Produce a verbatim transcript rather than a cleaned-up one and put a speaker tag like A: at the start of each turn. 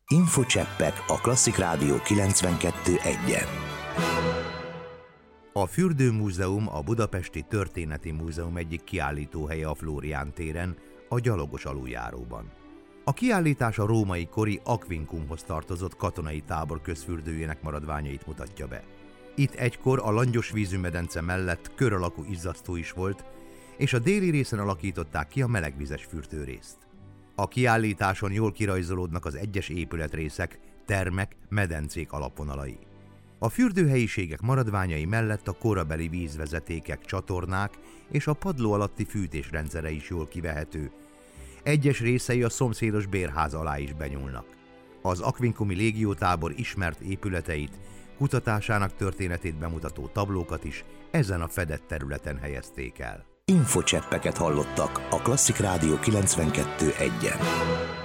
A: Infocseppek a Klasszik Rádió kilencvenkettő egyen.
B: A Fürdőmúzeum a Budapesti Történeti Múzeum egyik kiállítóhelye a Flórián téren, a gyalogos aluljáróban. A kiállítás a római kori Aquincumhoz tartozott katonai tábor közfürdőjének maradványait mutatja be. Itt egykor a langyos vízű medence mellett kör alakú izzasztó is volt, és a déli részen alakították ki a melegvizes fürdőrészt. A kiállításon jól kirajzolódnak az egyes épületrészek, termek, medencék alapvonalai. A fürdőhelyiségek maradványai mellett a korabeli vízvezetékek, csatornák és a padló alatti fűtés rendszere is jól kivehető. Egyes részei a szomszédos bérház alá is benyúlnak. Az aquincumi légiótábor ismert épületeit, kutatásának történetét bemutató tablókat is ezen a fedett területen helyezték el.
A: Infocseppeket hallottak a Klasszik Rádió kilencvenkettő egyen.